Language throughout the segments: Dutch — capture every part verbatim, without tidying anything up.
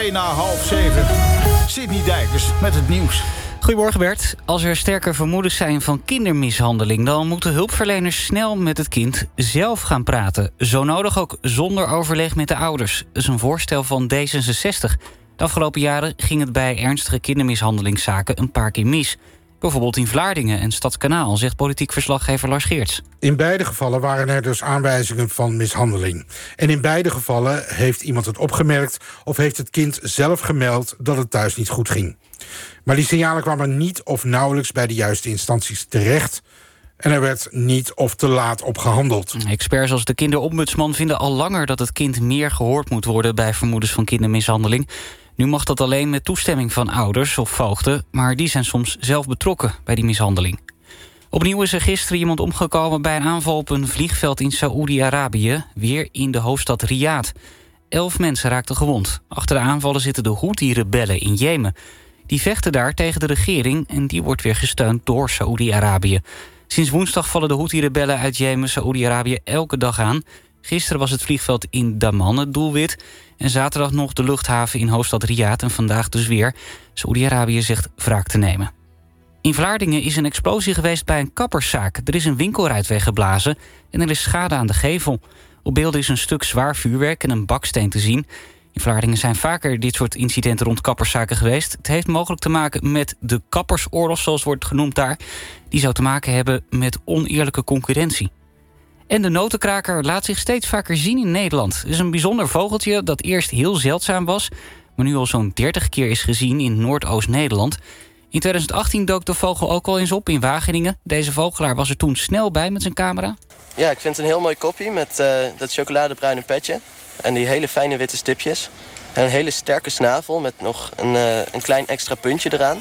twee na half zeven. Sidney Dijkers met het nieuws. Goedemorgen Bert. Als er sterke vermoedens zijn van kindermishandeling... dan moeten hulpverleners snel met het kind zelf gaan praten. Zo nodig ook zonder overleg met de ouders. Dat is een voorstel van D zesenzestig. De afgelopen jaren ging het bij ernstige kindermishandelingszaken een paar keer mis. Bijvoorbeeld in Vlaardingen en Stadskanaal, zegt politiek verslaggever Lars Geerts. In beide gevallen waren er dus aanwijzingen van mishandeling. En in beide gevallen heeft iemand het opgemerkt... of heeft het kind zelf gemeld dat het thuis niet goed ging. Maar die signalen kwamen niet of nauwelijks bij de juiste instanties terecht... en er werd niet of te laat op gehandeld. Experts als de kinderombudsman vinden al langer... dat het kind meer gehoord moet worden bij vermoedens van kindermishandeling. Nu mag dat alleen met toestemming van ouders of voogden... maar die zijn soms zelf betrokken bij die mishandeling. Opnieuw is er gisteren iemand omgekomen bij een aanval op een vliegveld in Saoedi-Arabië... weer in de hoofdstad Riyadh. Elf mensen raakten gewond. Achter de aanvallen zitten de Houthi-rebellen in Jemen. Die vechten daar tegen de regering en die wordt weer gesteund door Saoedi-Arabië. Sinds woensdag vallen de Houthi-rebellen uit Jemen Saoedi-Arabië elke dag aan. Gisteren was het vliegveld in Daman het doelwit... en zaterdag nog de luchthaven in hoofdstad Riyadh en vandaag dus weer. Saoedi-Arabië zegt wraak te nemen. In Vlaardingen is een explosie geweest bij een kapperszaak. Er is een winkelruit weggeblazen en er is schade aan de gevel. Op beelden is een stuk zwaar vuurwerk en een baksteen te zien. In Vlaardingen zijn vaker dit soort incidenten rond kapperszaken geweest. Het heeft mogelijk te maken met de kappersoorlog, zoals wordt genoemd daar. Die zou te maken hebben met oneerlijke concurrentie. En de notenkraker laat zich steeds vaker zien in Nederland. Het is een bijzonder vogeltje dat eerst heel zeldzaam was... maar nu al zo'n dertig keer is gezien in Noordoost-Nederland. In twintig achttien dook de vogel ook al eens op in Wageningen. Deze vogelaar was er toen snel bij met zijn camera. Ja, ik vind het een heel mooi kopje met uh, dat chocoladebruine petje... en die hele fijne witte stipjes. En een hele sterke snavel met nog een, uh, een klein extra puntje eraan.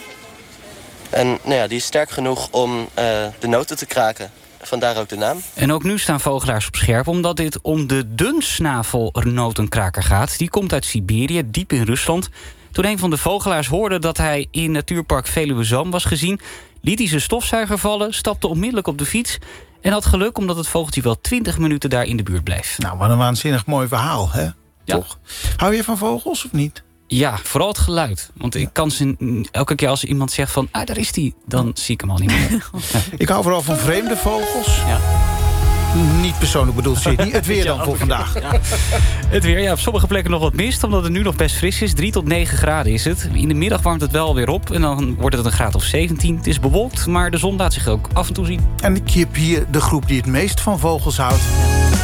En nou ja, die is sterk genoeg om uh, de noten te kraken. Vandaar ook de naam. En ook nu staan vogelaars op scherp... omdat dit om de dunsnavelnotenkraker gaat. Die komt uit Siberië, diep in Rusland. Toen een van de vogelaars hoorde dat hij in natuurpark Veluwezoom was gezien... liet hij zijn stofzuiger vallen, stapte onmiddellijk op de fiets... en had geluk omdat het vogeltje wel twintig minuten daar in de buurt bleef. Nou, wat een waanzinnig mooi verhaal, hè? Ja. Toch? Hou je van vogels of niet? Ja, vooral het geluid. Want ik kan ze elke keer als iemand zegt van... ah, daar is die, dan zie ik hem al niet meer. Ik hou vooral van vreemde vogels. Ja. Niet persoonlijk bedoeld, Sidney. Het weer dan voor vandaag. Ja. Het weer, ja, op sommige plekken nog wat mist... omdat het nu nog best fris is. drie tot negen graden is het. In de middag warmt het wel weer op... en dan wordt het een graad of zeventien. Het is bewolkt, maar de zon laat zich ook af en toe zien. En ik heb hier de groep die het meest van vogels houdt.